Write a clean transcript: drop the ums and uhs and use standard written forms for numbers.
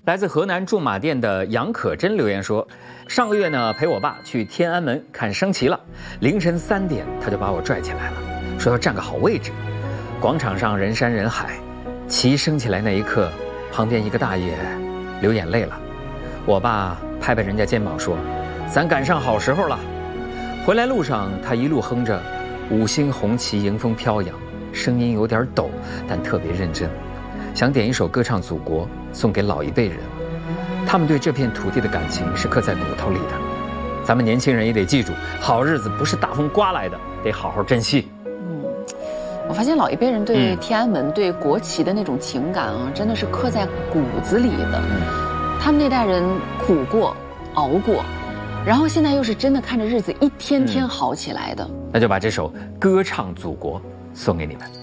来自河南驻马店的杨可珍留言说，上个月呢陪我爸去天安门看升旗了，凌晨3点他就把我拽起来了，说要站个好位置。广场上人山人海，旗升起来那一刻，旁边一个大爷流眼泪了。我爸拍拍人家肩膀说，咱赶上好时候了。回来路上他一路哼着5星红旗迎风飘扬，声音有点抖，但特别认真，想点一首歌唱祖国送给老一辈人，他们对这片土地的感情是刻在骨头里的。咱们年轻人也得记住，好日子不是大风刮来的，得好好珍惜。 我发现老一辈人对天安门、对国旗的那种情感啊，真的是刻在骨子里的。他们那代人苦过、熬过，然后现在又是真的看着日子一天天好起来的。 那就把这首《歌唱祖国》送给你们。